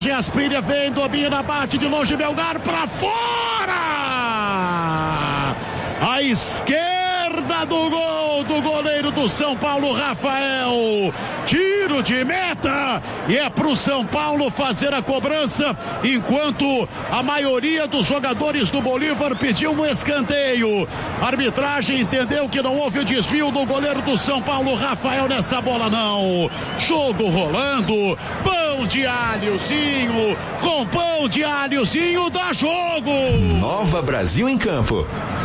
Asprilla vem, domina, bate de longe, Melgar pra fora! A esquerda do gol do goleiro do São Paulo, Rafael. Tiro de meta e é pro São Paulo fazer a cobrança, enquanto a maioria dos jogadores do Bolívar pediu um escanteio. A arbitragem entendeu que não houve o desvio do goleiro do São Paulo, Rafael, nessa bola não. Jogo rolando, pão de alhozinho, com pão de alhozinho dá jogo. Nova Brasil em campo.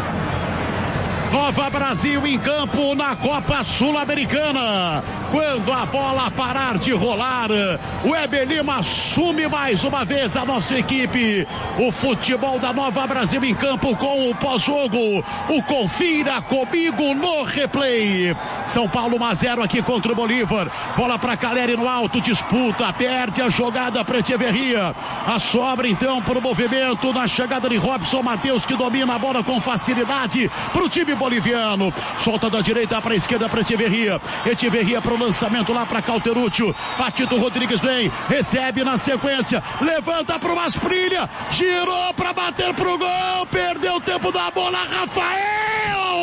Nova Brasil em campo na Copa Sul-Americana. Quando a bola parar de rolar, o Weber Lima assume mais uma vez a nossa equipe. O futebol da Nova Brasil em campo com o pós-jogo. O confira comigo no replay. São Paulo 1-0 aqui contra o Bolívar. Bola para Caleri no alto, disputa, perde a jogada para Echeverria. A sobra então para o movimento na chegada de Robson Matheus, que domina a bola com facilidade para o time boliviano. Solta da direita para a esquerda para Echeverria. Echeverria para o lançamento lá para Cauteruccio. Patito Rodrigues vem, recebe na sequência, levanta para o Asprilla, girou para bater pro gol, perdeu o tempo da bola, Rafael!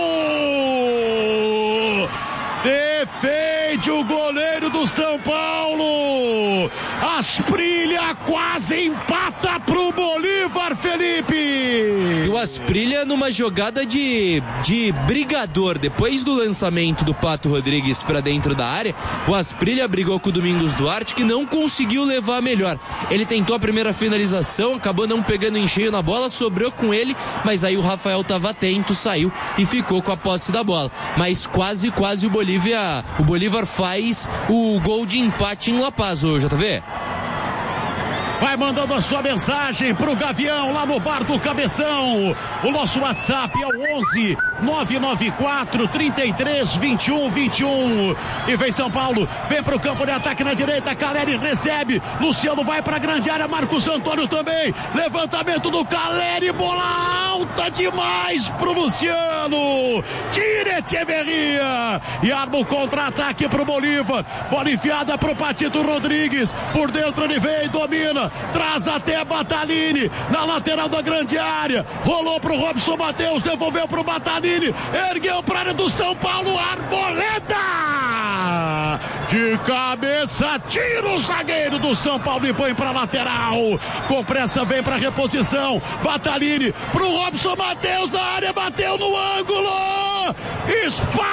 Defende o goleiro do São Paulo. Asprilla quase empata pro Bolívar, Felipe. E o Asprilla numa jogada de brigador. Depois do lançamento do Pato Rodrigues para dentro da área, o Asprilla brigou com o Domingos Duarte, que não conseguiu levar melhor. Ele tentou a primeira finalização, acabou não pegando em cheio na bola, sobrou com ele, mas aí o Rafael estava atento, saiu e ficou com a posse da bola. Mas quase o Bolívar faz o gol de empate em La Paz, ô JV. Vai mandando a sua mensagem pro Gavião lá no bar do Cabeção. O nosso WhatsApp é o 11 994 33 21 21. E vem São Paulo, vem pro campo de ataque na direita, Caleri recebe, Luciano vai pra grande área, Marcos Antônio também, levantamento do Caleri, bola alta demais pro Luciano, tira Echeverria e arma o contra-ataque pro Bolívar, bola enfiada pro Patito Rodrigues, por dentro ele vem, domina, traz até Batalini, na lateral da grande área, rolou pro Robson Matheus, devolveu pro Batalini, ergueu para a área do São Paulo, Arboleda! De cabeça, tira o zagueiro do São Paulo e põe para lateral. Com pressa vem para reposição. Batalini pro Robson Matheus na área, bateu no ângulo. Espalma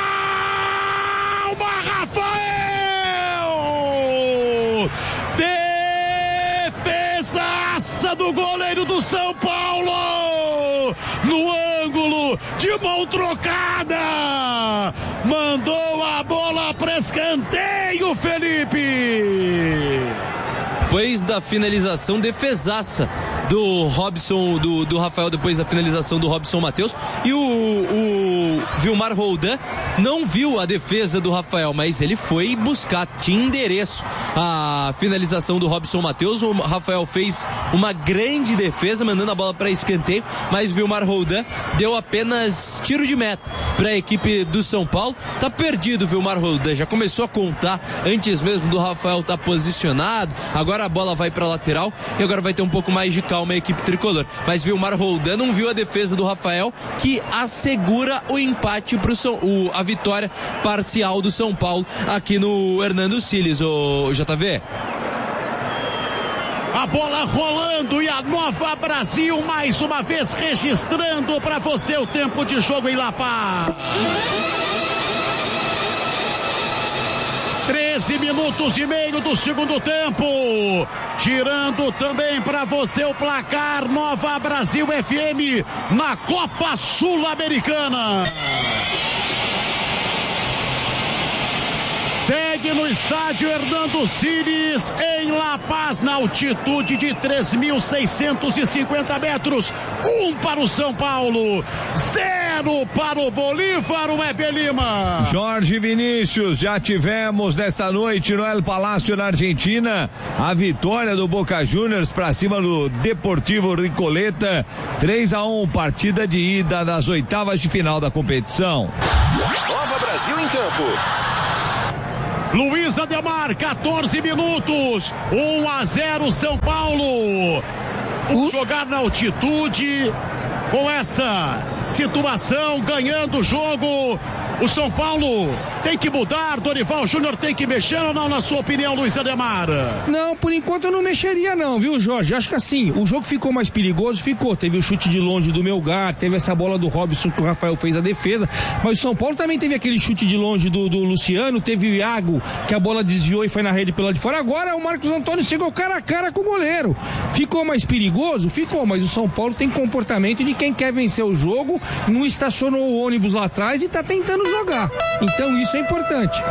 Rafael! Defesaça do goleiro do São Paulo! No ângulo, de mão trocada, mandou a bola para escanteio, Felipe. Depois da finalização, defesaça do Robson, do Rafael, depois da finalização do Robson Matheus, e o Vilmar Roldan não viu a defesa do Rafael, mas ele foi buscar, tinha endereço a finalização do Robson Matheus. O Rafael fez uma grande defesa, mandando a bola para escanteio, mas Vilmar Roldan deu apenas tiro de meta para a equipe do São Paulo. Tá perdido o Vilmar Roldan, já começou a contar antes mesmo do Rafael estar posicionado. Agora a bola vai para lateral e agora vai ter um pouco mais de calma a equipe tricolor, mas Vilmar Roldan não viu a defesa do Rafael, que assegura o empate a vitória parcial do São Paulo aqui no Hernando Siles, o JV. A bola rolando e a Nova Brasil mais uma vez registrando para você o tempo de jogo em La Paz. 13 minutos e meio do segundo tempo. Girando também para você o placar Nova Brasil FM na Copa Sul-Americana. Segue no estádio Hernando Siles, em La Paz, na altitude de 3.650 metros. 1 para o São Paulo, 0 para o Bolívar, o Weber Lima. Jorge Vinícius, já tivemos nesta noite no El Palácio, na Argentina, a vitória do Boca Juniors para cima do Deportivo Recoleta, 3-1, partida de ida das oitavas de final da competição. Nova Brasil em campo. Luiz Ademar, 14 minutos, 1-0 São Paulo. Jogar na altitude, com essa situação, ganhando o jogo, o São Paulo tem que mudar, Dorival Júnior tem que mexer ou não, na sua opinião, Luiz Ademar? Não, por enquanto eu não mexeria não, viu, Jorge? Acho que assim, o jogo ficou mais perigoso, teve o chute de longe do Melgar, teve essa bola do Robson que o Rafael fez a defesa, mas o São Paulo também teve aquele chute de longe do Luciano, teve o Iago, que a bola desviou e foi na rede pelo lado de fora. Agora o Marcos Antônio chegou cara a cara com o goleiro. Ficou mais perigoso? Ficou, mas o São Paulo tem comportamento de quem quer vencer o jogo, não estacionou o ônibus lá atrás e tá tentando jogar. Então isso é importante.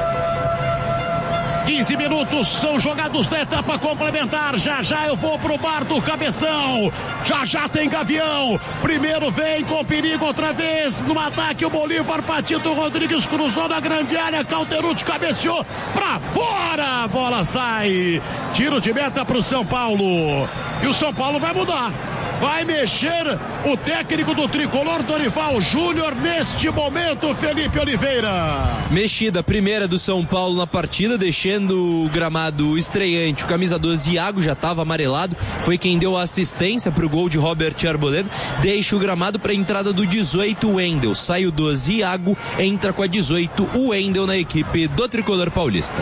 15 minutos são jogados da etapa complementar. Já eu vou pro bar do Cabeção. Já tem Gavião. Primeiro vem com perigo outra vez no ataque o Bolívar. Patito Rodrigues cruzou na grande área. Cauterucci cabeceou pra fora. A bola sai. Tiro de meta pro São Paulo. E o São Paulo vai mudar. Vai mexer o técnico do tricolor, Dorival Júnior, neste momento, Felipe Oliveira. Mexida primeira do São Paulo na partida, deixando o gramado estreante. O camisa 12, Iago, já estava amarelado, foi quem deu a assistência para o gol de Robert Arboleda. Deixa o gramado para a entrada do 18, Wendel. Sai o 12, Iago, entra com a 18, o Wendel na equipe do tricolor paulista.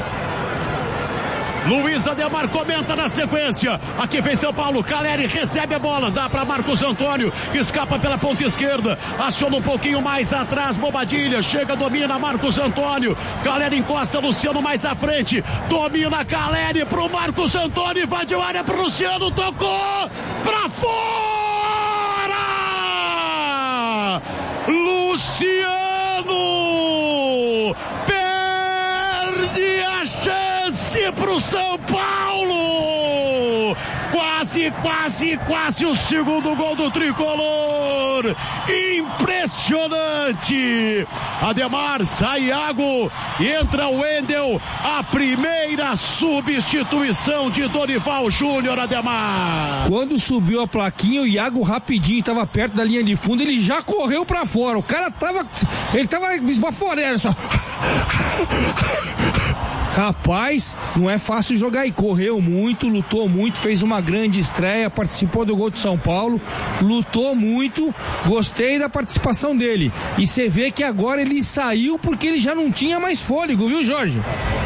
Luiz Ademar comenta na sequência. Aqui vem São Paulo. Caleri recebe a bola. Dá para Marcos Antônio. Escapa pela ponta esquerda. Aciona um pouquinho mais atrás. Bobadilha. Chega, domina Marcos Antônio. Caleri encosta. Luciano mais à frente. Domina Caleri pro Marcos Antônio. Invadiu a área pro Luciano. Tocou pra fora. Luciano perde a chance pro São Paulo. Quase o segundo gol do tricolor. Impressionante. Ademar, sai Iago e entra o Wendel. A primeira substituição de Dorival Júnior. Ademar, quando subiu a plaquinha, o Iago rapidinho estava perto da linha de fundo, ele já correu pra fora. O cara tava esbaforando só. Rapaz, não é fácil jogar aí. Correu muito, lutou muito, fez uma grande estreia, participou do gol de São Paulo, lutou muito, gostei da participação dele. E você vê que agora ele saiu porque ele já não tinha mais fôlego, viu, Jorge?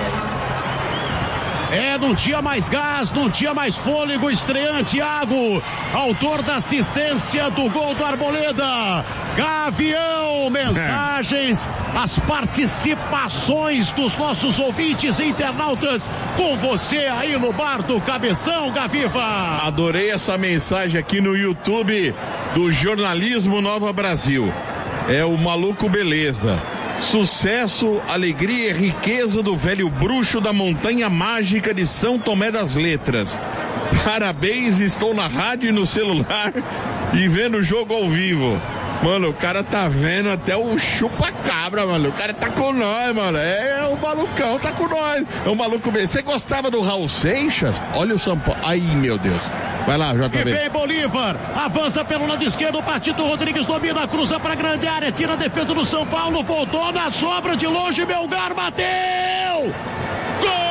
Não tinha mais gás, não tinha mais fôlego. Estreante Iago, autor da assistência do gol do Arboleda. Gavião, mensagens, as participações dos nossos ouvintes e internautas com você aí no bar do Cabeção, Gaviva. Adorei essa mensagem aqui no YouTube do Jornalismo Nova Brasil. É o Maluco Beleza. Sucesso, alegria e riqueza do velho bruxo da Montanha Mágica de São Tomé das Letras. Parabéns, estou na rádio e no celular e vendo o jogo ao vivo. Mano, o cara tá vendo até o chupa-cabra, mano. O cara tá com nós, mano. O malucão tá com nós. É o maluco mesmo. Você gostava do Raul Seixas? Olha o São Paulo. Aí, meu Deus. Vai lá, JB. E vem Bolívar, avança pelo lado esquerdo, o Patito Rodrigues domina, cruza pra grande área, tira a defesa do São Paulo, voltou na sobra de longe, Melgar bateu! Gol!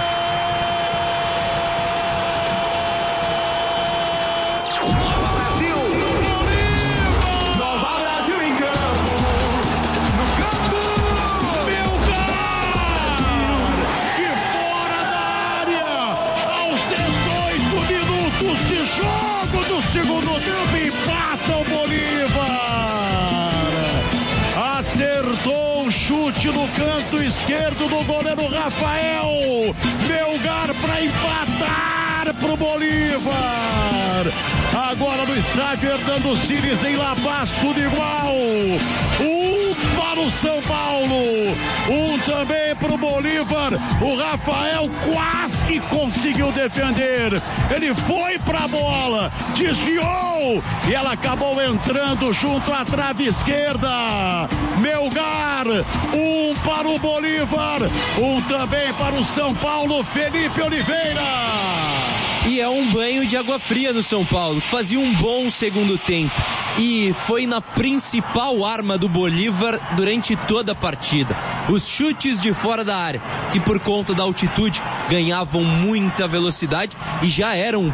De jogo do segundo tempo, empata o Bolívar. Acertou o chute no canto esquerdo do goleiro Rafael. Melgar para empatar pro Bolívar. Agora no estádio Hernando Siles em La Paz, tudo igual. Para o São Paulo, também para o Bolívar. O Rafael quase conseguiu defender. Ele foi para a bola, desviou e ela acabou entrando junto à trave esquerda. Melgar, para o Bolívar, também para o São Paulo, Felipe Oliveira. E é um banho de água fria no São Paulo, que fazia um bom segundo tempo. e foi na principal arma do Bolívar durante toda a partida. Os chutes de fora da área, que por conta da altitude ganhavam muita velocidade e já eram